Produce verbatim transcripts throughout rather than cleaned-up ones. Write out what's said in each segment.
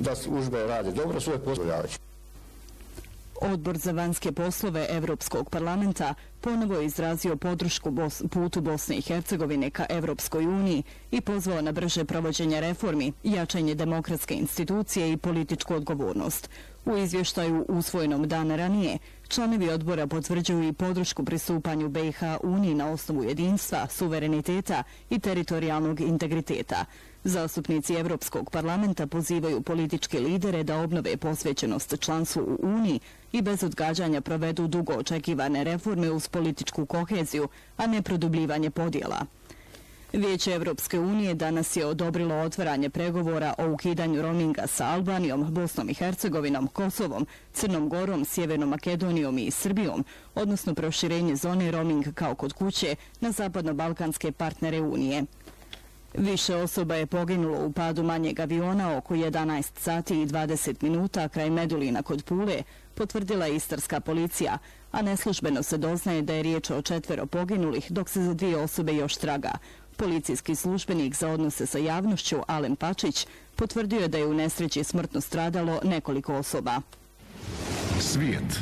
da službe rade dobro svoj posao. Odbor za vanjske poslove Evropskog parlamenta ponovo je izrazio podršku Bos- putu Bosne i Hercegovine ka Evropskoj uniji i pozvao na brže provođenje reformi, jačanje demokratske institucije i političku odgovornost. U izvještaju usvojenom dana ranije, članovi odbora potvrđuju i podršku pristupanju B i H Uniji na osnovu jedinstva, suvereniteta i teritorijalnog integriteta. Zastupnici Evropskog parlamenta pozivaju političke lidere da obnove posvećenost članstvu u Uniji i bez odgađanja provedu dugo očekivane reforme uz političku koheziju, a ne produbljivanje podjela. Vijeće Evropske unije danas je odobrilo otvaranje pregovora o ukidanju roaminga sa Albanijom, Bosnom i Hercegovinom, Kosovom, Crnom Gorom, Sjevernom Makedonijom i Srbijom, odnosno proširenje zone roaming kao kod kuće na zapadno-balkanske partnere Unije. Više osoba je poginulo u padu manjeg aviona oko jedanaest sati i dvadeset minuta kraj Medulina kod Pule, potvrdila je istarska policija, a neslužbeno se doznaje da je riječ o četvero poginulih, dok se za dvije osobe još traga. Policijski službenik za odnose sa javnošću Alen Pačić potvrdio je da je u nesreći smrtno stradalo nekoliko osoba. Svijet.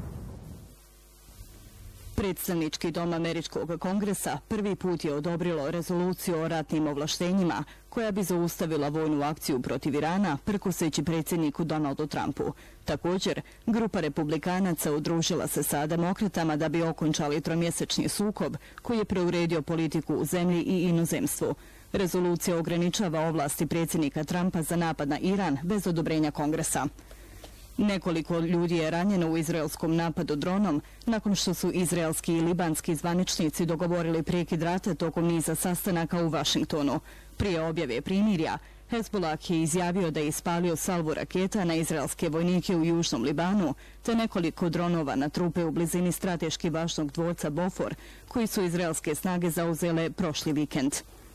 Predstavnički dom Američkog kongresa prvi put je odobrilo rezoluciju o ratnim ovlaštenjima koja bi zaustavila vojnu akciju protiv Irana prkoseći predsjedniku Donaldu Trumpu. Također, grupa republikanaca udružila se sa demokratama da bi okončali tromjesečni sukob koji je preuredio politiku u zemlji i inozemstvu. Rezolucija ograničava ovlasti predsjednika Trumpa za napad na Iran bez odobrenja kongresa. Nekoliko ljudi je ranjeno u izraelskom napadu dronom nakon što su izraelski i libanski zvaničnici dogovorili prekid rata tokom niza sastanaka u Vašingtonu. Prije objave primirja, Hezbollah je izjavio da je ispalio salvu raketa na izraelske vojnike u južnom Libanu te nekoliko dronova na trupe u blizini strateški važnog dvorca Bofor koji su izraelske snage zauzele prošli vikend.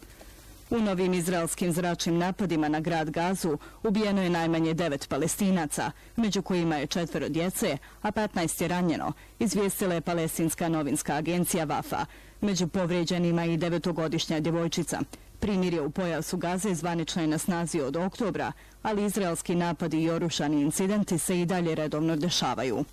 U novim izraelskim zračnim napadima na grad Gazu ubijeno je najmanje devet Palestinaca, među kojima je četvero djece, a petnaest je ranjeno, izvijestila je palestinska novinska agencija Vafa. Među povrijeđenima i devetogodišnja djevojčica. Primirje u pojasu Gaze zvanično je na snazi od oktobra, ali izraelski napadi i oružani incidenti se i dalje redovno dešavaju.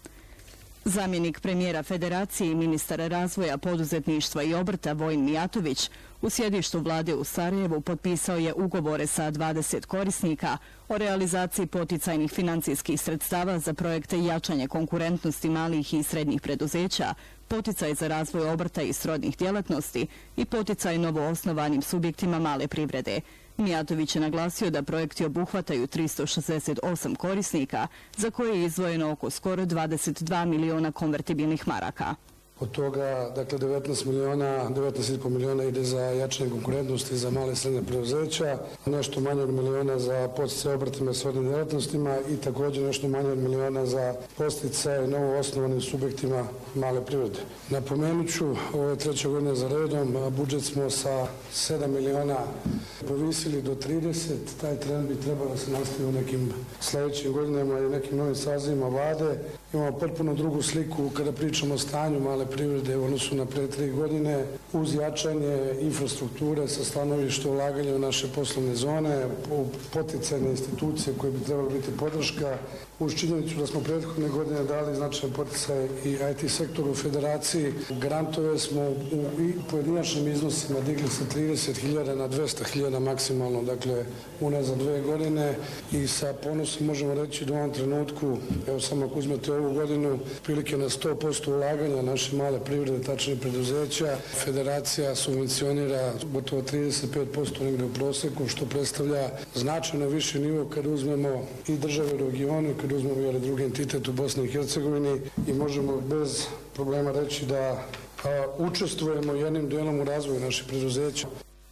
Zamjenik premijera Federacije i ministar razvoja, poduzetništva i obrta Vojin Mijatović u sjedištu vlade u Sarajevu potpisao je ugovore sa dvadeset korisnika o realizaciji poticajnih financijskih sredstava za projekte jačanje konkurentnosti malih i srednjih preduzeća, poticaj za razvoj obrta i srodnih djelatnosti i poticaj novoosnovanim subjektima male privrede. Mijatović je naglasio da projekti obuhvataju tristo šezdeset osam korisnika, za koje je izdvojeno oko skoro dvadeset dva miliona konvertibilnih maraka. Od toga, dakle, devetnaest miliona, devetnaest i po miliona ide za jačanje konkurentnosti za male i srednje preduzeća, nešto manje od miliona za podsticaj obrtima i srodnim djelatnostima i također nešto manje od miliona za podsticaj novo osnovanim subjektima male privrede. Napomenut ću, ove treće godine za redom, budžet smo sa sedam miliona povisili do trideset, taj trend bi trebalo se nastaviti u nekim sljedećim godinama i nekim novim sazivima vlade. Imamo potpuno drugu sliku kada pričamo o stanju male privrede u odnosu na pre tri godine uz jačanje infrastrukture sa stanovišta ulaganja u naše poslovne zone, poticajne institucije koje bi trebalo biti podrška, uz činjenicu da smo prethodne godine dali značajan poticaj i I T sektoru u Federaciji. Grantove smo u pojedinačnim iznosima digli sa trideset hiljada na dvesta hiljada maksimalno, dakle unazad dve godine i sa ponosom možemo reći da u ovom trenutku, evo samo ako uzmete ovu godinu, prilike na sto posto ulaganja naše male privrede, tačne preduzeća. Federacija subvencionira gotovo trideset pet posto negdje u proseku, što predstavlja značajno više nivo kada uzmemo i države u regionu, kada uzmemo i drugi entitet u Bosni i Hercegovini i možemo bez problema reći da a, učestvujemo jednim dijelom u razvoju naših preduzeća.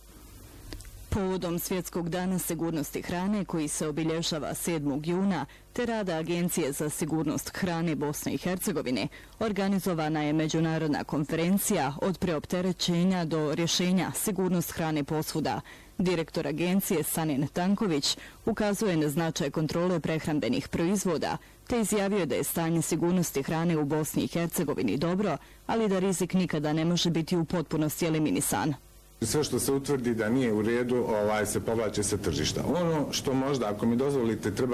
Povodom Svjetskog dana sigurnosti hrane koji se obilježava sedmog juna te rada Agencije za sigurnost hrane Bosne i Hercegovine, organizovana je međunarodna konferencija od preopterećenja do rješenja sigurnost hrane posvuda. Direktor agencije Sanin Tanković ukazuje na značaj kontrole prehrambenih proizvoda te izjavio da je stanje sigurnosti hrane u Bosni i Hercegovini dobro, ali da rizik nikada ne može biti u potpunosti eliminisan. Sve što se utvrdi da nije u redu, ovaj, se povlače sa tržišta. Ono što možda, ako mi dozvolite, treba